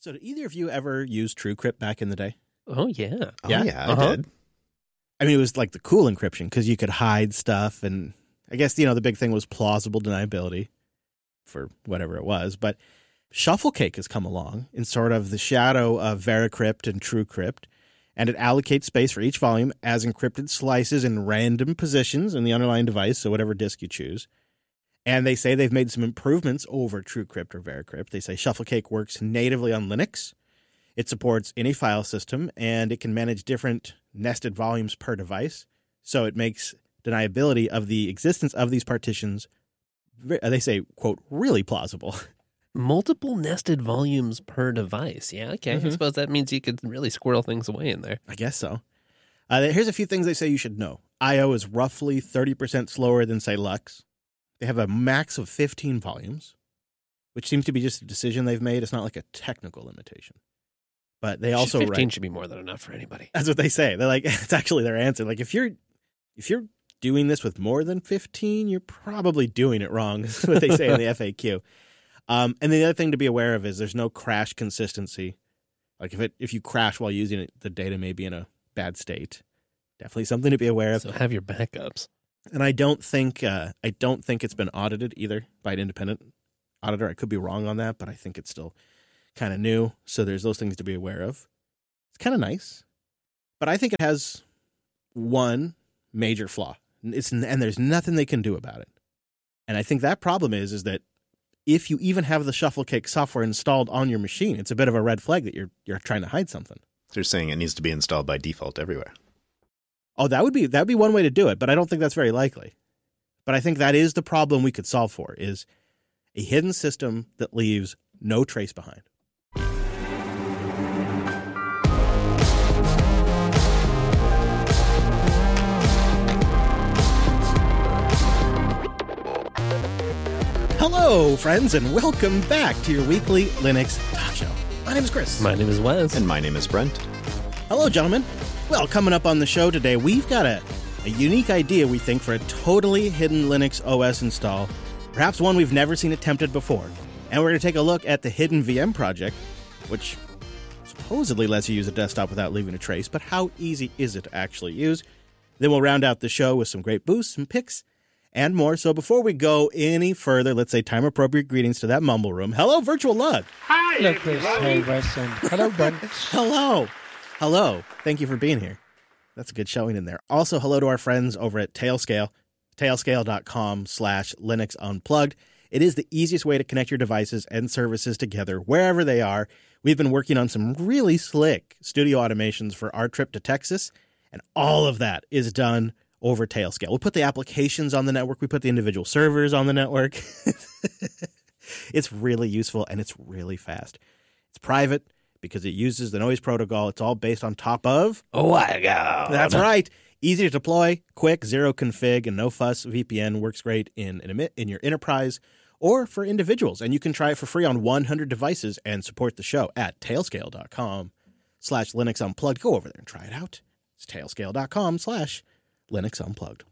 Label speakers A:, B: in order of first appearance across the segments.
A: So did either of you ever use TrueCrypt back in the day?
B: Oh, yeah.
A: Yeah?
C: Oh, yeah, I did.
A: I mean, it was like the cool encryption because you could hide stuff. And I guess, the big thing was plausible deniability for whatever it was. But Shufflecake has come along in sort of the shadow of VeraCrypt and TrueCrypt. And it allocates space for each volume as encrypted slices in random positions in the underlying device, so whatever disk you choose. And they say they've made some improvements over TrueCrypt or VeraCrypt. They say Shufflecake works natively on Linux. It supports any file system, and it can manage different nested volumes per device. So it makes deniability of the existence of these partitions, they say, quote, really plausible.
B: Multiple nested volumes per device. Yeah, okay.
A: Mm-hmm.
B: I suppose that means you could really squirrel things away in there.
A: I guess so. Here's a few things they say you should know. I/O is roughly 30% slower than, say, Lux. They have a max of 15 volumes, which seems to be just a decision they've made. It's not like a technical limitation. But they also
B: 15
A: write,
B: should be more than enough for anybody.
A: that's what they say. They're like, it's actually their answer. Like, if you're doing this with more than 15, you're probably doing it wrong, is what they say in the FAQ. And the other thing to be aware of is there's no crash consistency. Like if you crash while using it, the data may be in a bad state. Definitely something to be aware of.
B: So have your backups.
A: And I don't think it's been audited either by an independent auditor. I could be wrong on that, but I think it's still kind of new. So there's those things to be aware of. It's kind of nice, but I think it has one major flaw. And there's nothing they can do about it. And I think that problem is that if you even have the Shufflecake software installed on your machine, it's a bit of a red flag that you're trying to hide something.
C: They're saying it needs to be installed by default everywhere.
A: Oh, that'd be one way to do it, but I don't think that's very likely. But I think that is the problem we could solve for, is a hidden system that leaves no trace behind. Hello, friends, and welcome back to your weekly Linux talk show. My name is Chris.
B: My name is Wes.
C: And my name is Brent.
A: Hello, gentlemen. Well, coming up on the show today, we've got a unique idea, we think, for a totally hidden Linux OS install, perhaps one we've never seen attempted before. And we're going to take a look at the Hidden VM project, which supposedly lets you use a desktop without leaving a trace, but how easy is it to actually use? Then we'll round out the show with some great boosts and picks and more. So before we go any further, let's say time-appropriate greetings to that mumble room. Hello, Virtual Lug.
D: Hi, hello, Chris. Hey, Wes. And hello, Brent.
A: Hello. Hello. Thank you for being here. That's a good showing in there. Also, hello to our friends over at Tailscale, tailscale.com/Linux Unplugged. It is the easiest way to connect your devices and services together wherever they are. We've been working on some really slick studio automations for our trip to Texas, and all of that is done over Tailscale. We put the applications on the network. We put the individual servers on the network. It's really useful, and it's really fast. It's private because it uses the noise protocol. It's all based on top of
B: WireGuard.
A: That's right. Easy to deploy, quick, zero config, and no fuss. VPN works great in your enterprise or for individuals. And you can try it for free on 100 devices and support the show at tailscale.com/Linux Unplugged. Go over there and try it out. It's tailscale.com/Linux Unplugged.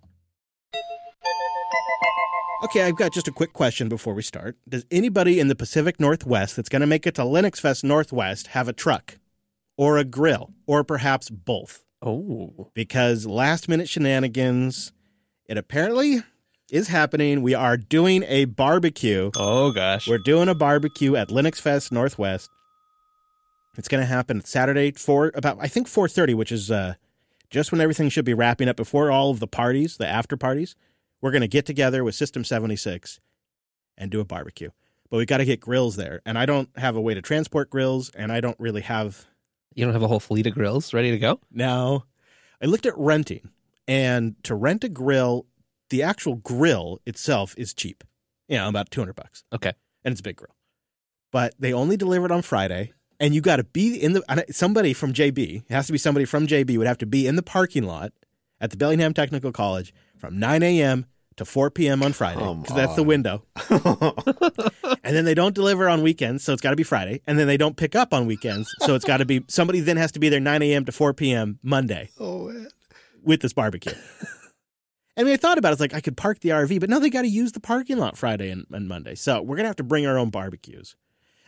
A: Okay, I've got just a quick question before we start. Does anybody in the Pacific Northwest that's going to make it to Linux Fest Northwest have a truck or a grill or perhaps both?
B: Oh.
A: Because last-minute shenanigans, it apparently is happening. We are doing a barbecue.
B: Oh, gosh.
A: We're doing a barbecue at Linux Fest Northwest. It's going to happen Saturday, 4:30, which is just when everything should be wrapping up before all of the parties, the after parties. We're going to get together with System 76 and do a barbecue. But we got to get grills there. And I don't have a way to transport grills, and I don't really have...
B: You don't have a whole fleet of grills ready to go?
A: No. I looked at renting, and to rent a grill, the actual grill itself is cheap. About $200.
B: Okay.
A: And it's a big grill. But they only deliver it on Friday, and you got to be somebody from JB, it has to be somebody from JB, would have to be in the parking lot at the Bellingham Technical College from 9 a.m. to 4 p.m. on Friday, because that's the window. And then they don't deliver on weekends, so it's got to be Friday. And then they don't pick up on weekends, so it's got to be, somebody then has to be there 9 a.m. to 4 p.m. Monday with this barbecue. I mean, I thought about it, it's like I could park the RV, but no, they got to use the parking lot Friday and Monday. So we're going to have to bring our own barbecues.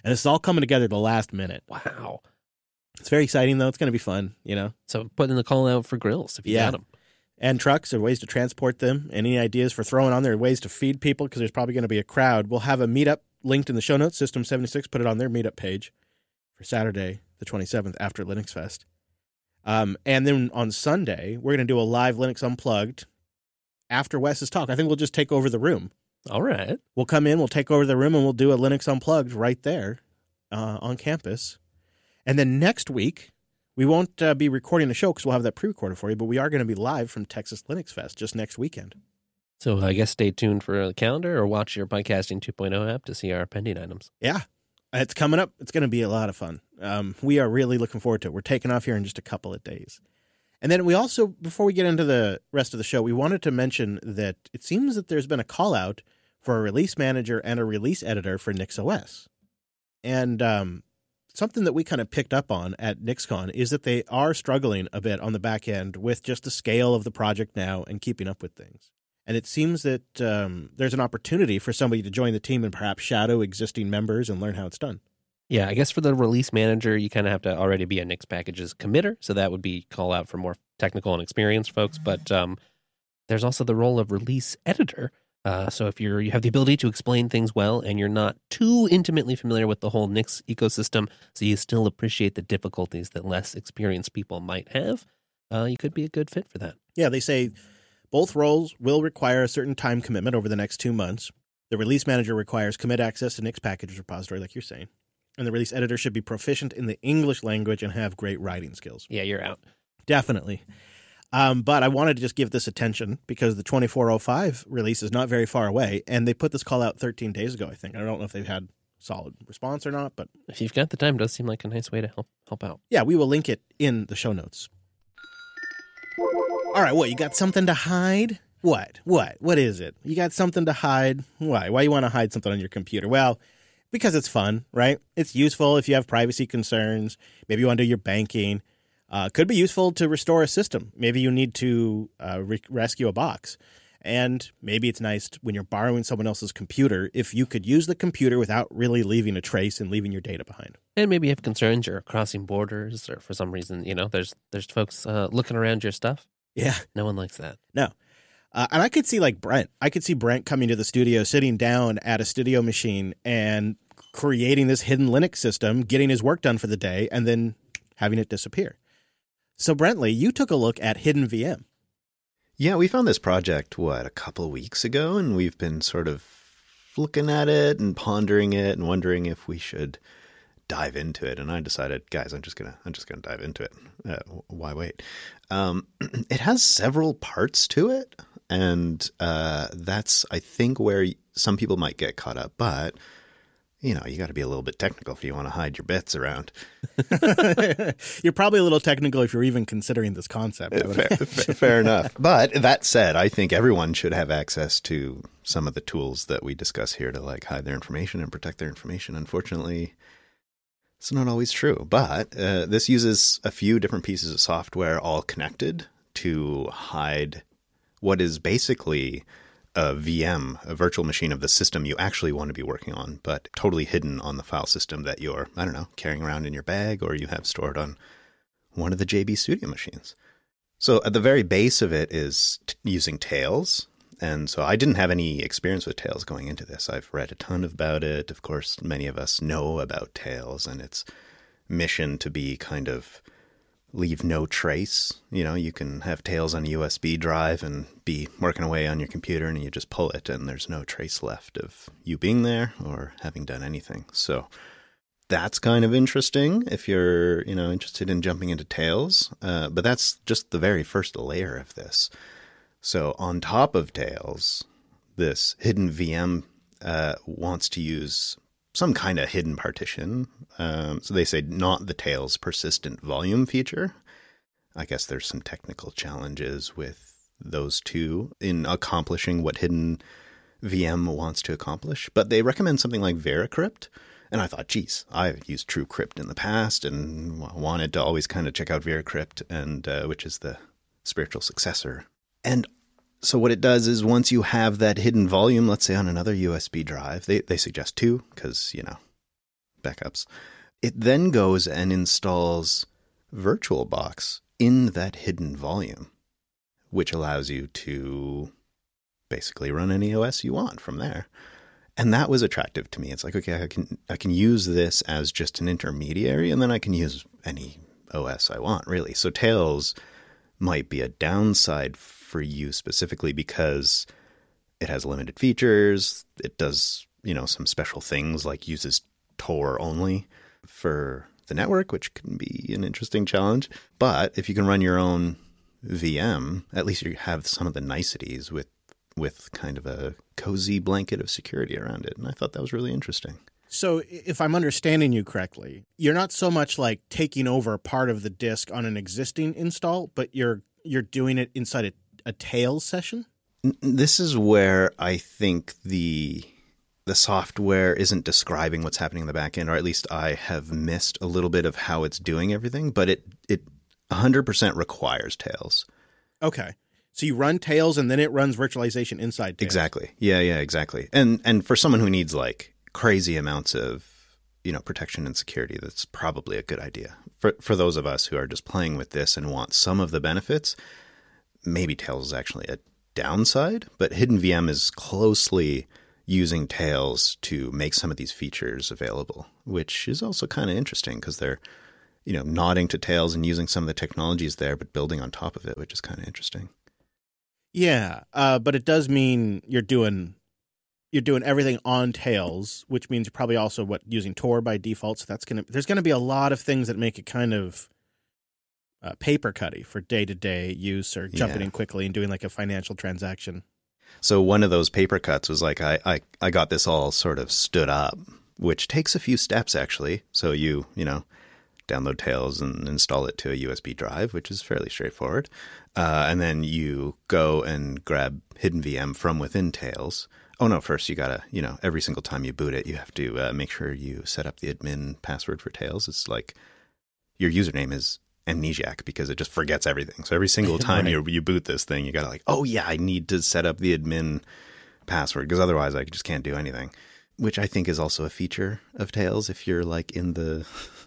A: And it's all coming together at the last minute.
B: Wow.
A: It's very exciting, though. It's going to be fun, you know?
B: So put in the call out for grills if you got them.
A: And trucks or ways to transport them. Any ideas for throwing on there, ways to feed people, because there's probably going to be a crowd. We'll have a meetup linked in the show notes. System 76 put it on their meetup page for Saturday, the 27th, after Linux Fest. And then on Sunday, we're going to do a live Linux Unplugged after Wes's talk. I think we'll just take over the room.
B: All right.
A: We'll come in, we'll take over the room, and we'll do a Linux Unplugged right there on campus. And then next week, we won't be recording the show because we'll have that pre-recorded for you, but we are going to be live from Texas Linux Fest just next weekend.
B: So I guess stay tuned for the calendar or watch your Podcasting 2.0 app to see our pending items.
A: Yeah, it's coming up. It's going to be a lot of fun. We are really looking forward to it. We're taking off here in just a couple of days. And then we also, before we get into the rest of the show, we wanted to mention that it seems that there's been a call out for a release manager and a release editor for NixOS. And something that we kind of picked up on at NixCon is that they are struggling a bit on the back end with just the scale of the project now and keeping up with things. And it seems that there's an opportunity for somebody to join the team and perhaps shadow existing members and learn how it's done.
B: Yeah, I guess for the release manager, you kind of have to already be a Nix Packages committer. So that would be call out for more technical and experienced folks. But there's also the role of release editor. So if you have the ability to explain things well and you're not too intimately familiar with the whole Nix ecosystem, so you still appreciate the difficulties that less experienced people might have, you could be a good fit for that.
A: Yeah, they say both roles will require a certain time commitment over the next 2 months. The release manager requires commit access to Nix Packages repository, like you're saying. And the release editor should be proficient in the English language and have great writing skills.
B: Yeah, you're out.
A: Definitely. But I wanted to just give this attention because the 2405 release is not very far away, and they put this call out 13 days ago, I think. I don't know if they've had solid response or not, but
B: If you've got the time, it does seem like a nice way to help out.
A: yeah, we will link it in the show notes. All right, what, you got something to hide? What is it? You got something to hide? Why you want to hide something on your computer? Well, because it's fun, right? It's useful if you have privacy concerns. Maybe you want to do your banking. Could be useful to restore a system. Maybe you need to rescue a box. And maybe it's nice when you're borrowing someone else's computer if you could use the computer without really leaving a trace and leaving your data behind.
B: And maybe you have concerns you're crossing borders or for some reason, there's folks looking around your stuff.
A: Yeah.
B: No one likes that.
A: No. And I could see Brent. I could see Brent coming to the studio, sitting down at a studio machine and creating this hidden Linux system, getting his work done for the day, and then having it disappear. So, Brentley, you took a look at Hidden VM.
C: Yeah, we found this project, a couple of weeks ago, and we've been sort of looking at it and pondering it and wondering if we should dive into it. And I decided, guys, I'm just gonna dive into it. Why wait? It has several parts to it, and that's, I think, where some people might get caught up. But you got to be a little bit technical if you want to hide your bits around.
A: You're probably a little technical if you're even considering this concept.
C: Fair enough. But that said, I think everyone should have access to some of the tools that we discuss here to hide their information and protect their information. Unfortunately, it's not always true. But this uses a few different pieces of software all connected to hide what is basically a VM, a virtual machine of the system you actually want to be working on, but totally hidden on the file system that you're, carrying around in your bag or you have stored on one of the JB Studio machines. So at the very base of it is using Tails. And so I didn't have any experience with Tails going into this. I've read a ton about it. Of course, many of us know about Tails and its mission to be kind of leave no trace. You can have Tails on a USB drive and be working away on your computer and you just pull it and there's no trace left of you being there or having done anything. So that's kind of interesting if you're, interested in jumping into Tails. But that's just the very first layer of this. So on top of Tails, this hidden VM wants to use some kind of hidden partition. So they say not the Tails persistent volume feature. I guess there's some technical challenges with those two in accomplishing what hidden VM wants to accomplish. But they recommend something like VeraCrypt. And I thought, geez, I've used TrueCrypt in the past and wanted to always kind of check out VeraCrypt, and which is the spiritual successor. And so what it does is once you have that hidden volume, let's say on another USB drive, they suggest two because, backups. It then goes and installs VirtualBox in that hidden volume, which allows you to basically run any OS you want from there. And that was attractive to me. It's like, okay, I can use this as just an intermediary, and then I can use any OS I want, really. So Tails might be a downside for you specifically because it has limited features. It does, some special things like uses Tor only for the network, which can be an interesting challenge. But if you can run your own VM, at least you have some of the niceties with kind of a cozy blanket of security around it. And I thought that was really interesting.
A: So if I'm understanding you correctly, you're not so much like taking over part of the disk on an existing install, but you're doing it inside a Tails session?
C: This is where I think the software isn't describing what's happening in the back end, or at least I have missed a little bit of how it's doing everything, but it 100% requires Tails.
A: Okay. So you run Tails and then it runs virtualization inside Tails.
C: Exactly. Yeah, exactly. And for someone who needs like crazy amounts of, protection and security, that's probably a good idea. For those of us who are just playing with this and want some of the benefits, maybe Tails is actually a downside, but Hidden VM is closely using Tails to make some of these features available, which is also kind of interesting because they're, nodding to Tails and using some of the technologies there, but building on top of it, which is kind of interesting.
A: Yeah, but it does mean you're doing everything on Tails, which means you're probably also using Tor by default. So there's gonna be a lot of things that make it kind of paper cutty for day-to-day use or jumping in quickly and doing like a financial transaction.
C: So one of those paper cuts was like I got this all sort of stood up, which takes a few steps actually. So you download Tails and install it to a USB drive, which is fairly straightforward. And then you go and grab Hidden VM from within Tails. Oh, no, first you got to, every single time you boot it, you have to make sure you set up the admin password for Tails. It's like your username is Amnesiac because it just forgets everything. So every single time
A: right.
C: you boot this thing, you got to like, oh, yeah, I need to set up the admin password because otherwise I just can't do anything, which I think is also a feature of Tails if you're like in the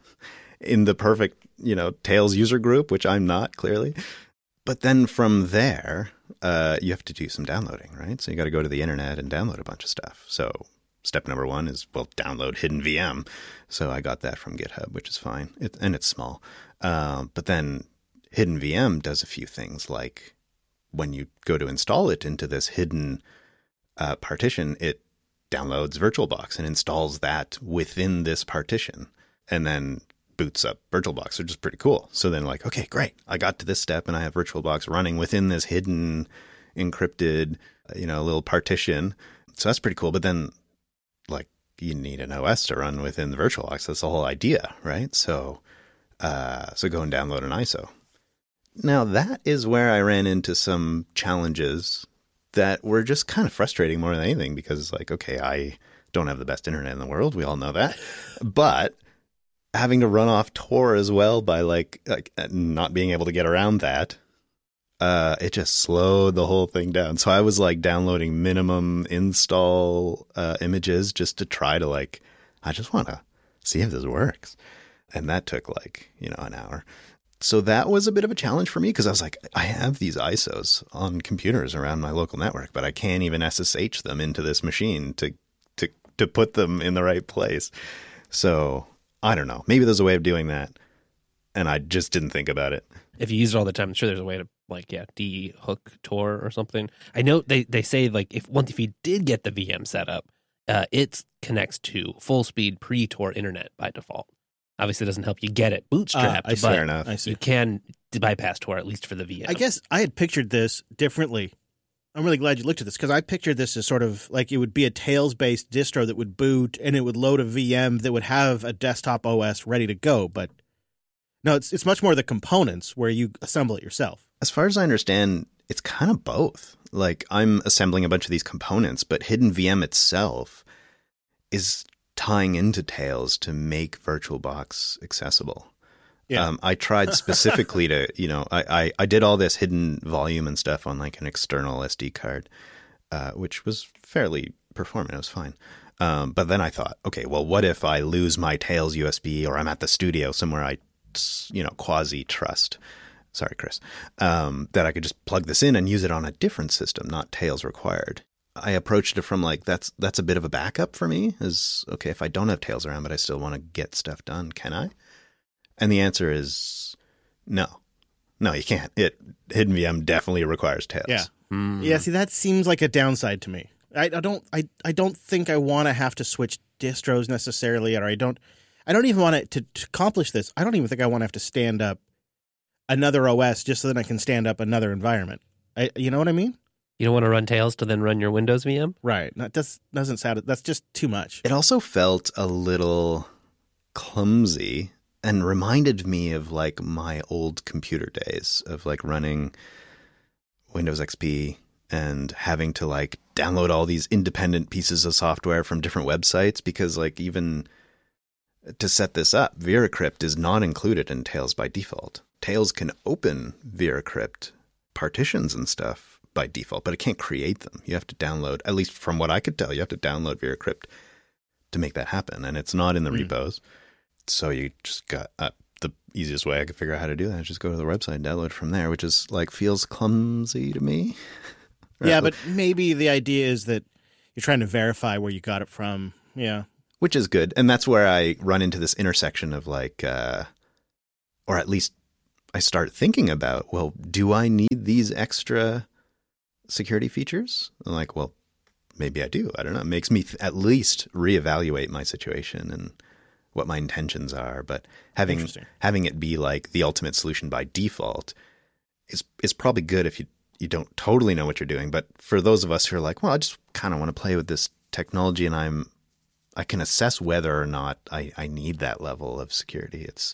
C: perfect, Tails user group, which I'm not clearly. But then from there, you have to do some downloading, right? So you got to go to the internet and download a bunch of stuff. So step number one is, download Hidden VM. So I got that from GitHub, which is fine. And it's small. But then Hidden VM does a few things like when you go to install it into this hidden partition, it downloads VirtualBox and installs that within this partition. And then boots up VirtualBox, which is pretty cool. So then like, okay, great. I got to this step and I have VirtualBox running within this hidden encrypted, little partition. So that's pretty cool. But then like you need an OS to run within the VirtualBox. That's the whole idea, right? So go and download an ISO. Now that is where I ran into some challenges that were just kind of frustrating more than anything because it's like, okay, I don't have the best internet in the world. We all know that. But having to run off Tor as well by like not being able to get around that, it just slowed the whole thing down. So I was like downloading minimum install images just to try to like, I just want to see if this works. And that took like, an hour. So that was a bit of a challenge for me because I was like, I have these ISOs on computers around my local network, but I can't even SSH them into this machine to put them in the right place. So I don't know. Maybe there's a way of doing that, and I just didn't think about it.
B: If you use it all the time, I'm sure there's a way to de-hook Tor or something. I know they say like if you did get the VM set up, it connects to full speed pre-Tor internet by default. Obviously, it doesn't help you get it bootstrapped, but
C: fair enough.
A: I see.
B: You can bypass Tor at least for the VM.
A: I guess I had pictured this differently. I'm really glad you looked at this because I pictured this as sort of like it would be a Tails-based distro that would boot and it would load a VM that would have a desktop OS ready to go. But no, it's much more the components where you assemble it yourself.
C: As far as I understand, it's kind of both. Like I'm assembling a bunch of these components, but Hidden VM itself is tying into Tails to make VirtualBox accessible.
A: Yeah.
C: I tried specifically to, I did all this hidden volume and stuff on like an external SD card, which was fairly performant. It was fine. But then I thought, okay, well, what if I lose my Tails USB, or I'm at the studio somewhere I, quasi trust? Sorry, Chris. That I could just plug this in and use it on a different system, not Tails required. I approached it from like, that's a bit of a backup for me. Is okay, if I don't have Tails around, but I still want to get stuff done, can I? And the answer is no. No, you can't. Hidden VM definitely requires Tails.
A: Yeah. Yeah, see, that seems like a downside to me. I don't think I want to have to switch distros necessarily, or I don't even want it to accomplish this. I don't even think I want to have to stand up another OS just so that I can stand up another environment. You know what I mean?
B: You don't want to run Tails to then run your Windows VM?
A: Right. That doesn't sound. That's just too much.
C: It also felt a little clumsy and reminded me of like my old computer days of like running Windows XP and having to like download all these independent pieces of software from different websites, because like even to set this up, VeraCrypt is not included in Tails by default. Tails can open VeraCrypt partitions and stuff by default, but it can't create them. You have to download, at least from what I could tell, you have to download VeraCrypt to make that happen, and it's not in the repos. So you just got the easiest way I could figure out how to do that is just go to the website and download from there, which is like feels clumsy to me. Right?
A: Yeah, but maybe the idea is that you're trying to verify where you got it from. Yeah.
C: Which is good. And that's where I run into this intersection of like, or at least I start thinking about, well, do I need these extra security features? I'm like, well, maybe I do. I don't know. It makes me at least reevaluate my situation and what my intentions are. But having it be like the ultimate solution by default is probably good if you don't totally know what you're doing. But for those of us who are like, well, I just kind of want to play with this technology and I can assess whether or not I need that level of security. It's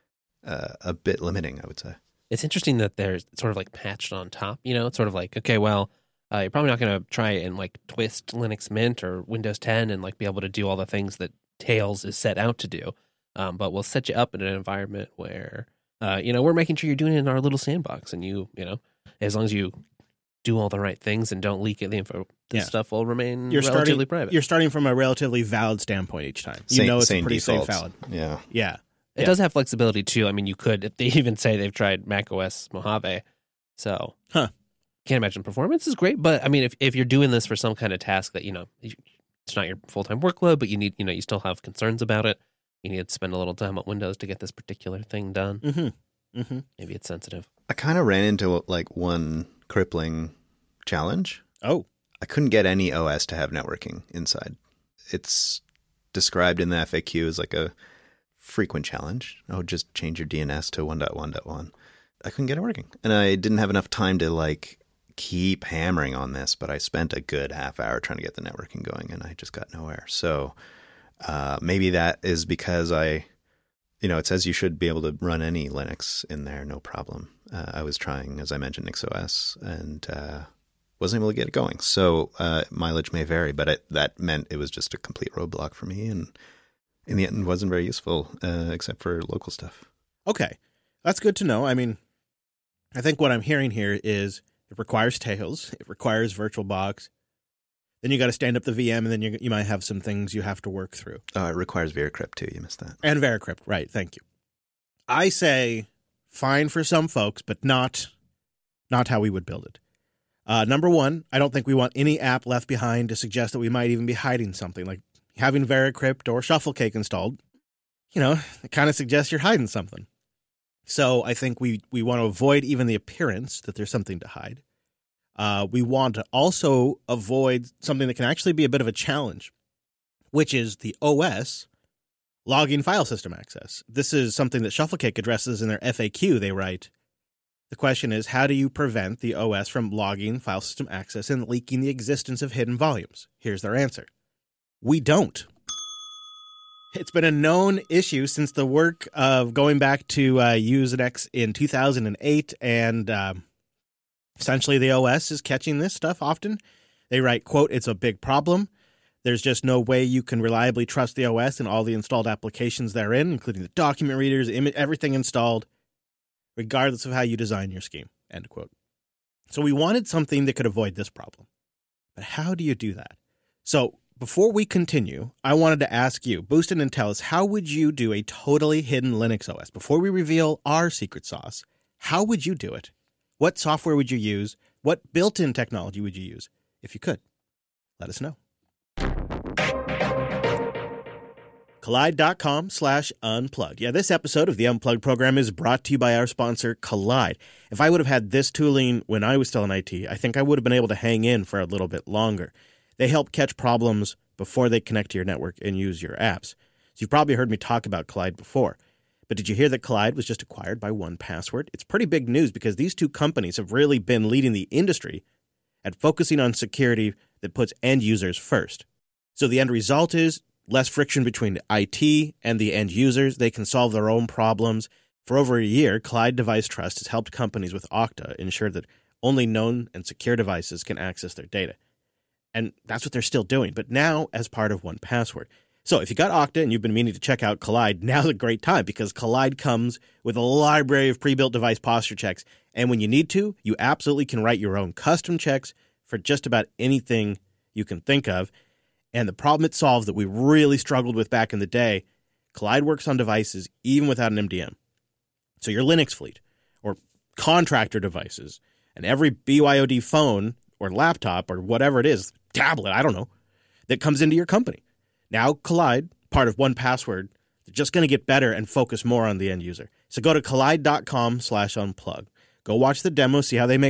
C: a bit limiting, I would say.
B: It's interesting that they're sort of like patched on top, It's sort of like, okay, well, you're probably not going to try and like twist Linux Mint or Windows 10 and like be able to do all the things that Tails is set out to do. But we'll set you up in an environment where, we're making sure you're doing it in our little sandbox, and as long as you do all the right things and don't leak the info, this stuff will remain relatively private.
A: You're starting from a relatively valid standpoint each time. It's a pretty safe valid.
C: Yeah.
A: Yeah.
B: It does have flexibility too. I mean, you could, they even say they've tried macOS Mojave. So, can't imagine performance is great. But I mean, if you're doing this for some kind of task that, it's not your full-time workload, but you need, you still have concerns about it. You need to spend a little time on Windows to get this particular thing done.
A: Mm-hmm. Mm-hmm.
B: Maybe it's sensitive.
C: I kind of ran into like one crippling challenge.
A: Oh.
C: I couldn't get any OS to have networking inside. It's described in the FAQ as like a frequent challenge. Oh, just change your DNS to 1.1.1. I couldn't get it working. And I didn't have enough time to like keep hammering on this, but I spent a good half hour trying to get the networking going and I just got nowhere. So maybe that is because it says you should be able to run any Linux in there, no problem. I was trying, as I mentioned, NixOS and wasn't able to get it going. So mileage may vary, but that meant it was just a complete roadblock for me. And in the end, wasn't very useful, except for local stuff.
A: Okay. That's good to know. I mean, I think what I'm hearing here is it requires Tails, it requires VirtualBox, then you got to stand up the VM, and then you might have some things you have to work through.
C: It requires VeraCrypt, too. You missed that.
A: And VeraCrypt, right. Thank you. I say fine for some folks, but not how we would build it. Number one, I don't think we want any app left behind to suggest that we might even be hiding something, like having VeraCrypt or Shufflecake installed. It kind of suggests you're hiding something. So I think we want to avoid even the appearance that there's something to hide. We want to also avoid something that can actually be a bit of a challenge, which is the OS logging file system access. This is something that Shufflecake addresses in their FAQ. They write, the question is, how do you prevent the OS from logging file system access and leaking the existence of hidden volumes? Here's their answer. We don't. It's been a known issue since the work of going back to Usenet in 2008, and essentially the OS is catching this stuff often. They write, quote, it's a big problem. There's just no way you can reliably trust the OS and all the installed applications therein, including the document readers, everything installed, regardless of how you design your scheme, end quote. So we wanted something that could avoid this problem. But how do you do that? So before we continue, I wanted to ask you, Boost and Intellis, how would you do a totally hidden Linux OS? Before we reveal our secret sauce, how would you do it? What software would you use? What built-in technology would you use? If you could, let us know. Kolide.com/unplugged. Yeah, this episode of the Unplugged program is brought to you by our sponsor, Kolide. If I would have had this tooling when I was still in IT, I think I would have been able to hang in for a little bit longer. They help catch problems before they connect to your network and use your apps. So you've probably heard me talk about Kolide before. But did you hear that Kolide was just acquired by 1Password? It's pretty big news because these two companies have really been leading the industry at focusing on security that puts end users first. So the end result is less friction between IT and the end users. They can solve their own problems. For over a year, Kolide Device Trust has helped companies with Okta ensure that only known and secure devices can access their data. And that's what they're still doing, but now as part of 1Password. So if you got Okta and you've been meaning to check out Kolide, now's a great time because Kolide comes with a library of pre-built device posture checks. And when you need to, you absolutely can write your own custom checks for just about anything you can think of. And the problem it solves that we really struggled with back in the day, Kolide works on devices even without an MDM. So your Linux fleet or contractor devices and every BYOD phone or laptop or whatever it is, tablet, I don't know, that comes into your company. Now Kolide, part of 1Password, they're just going to get better and focus more on the end user. So go to kolide.com/unplug. Go watch the demo, see how they make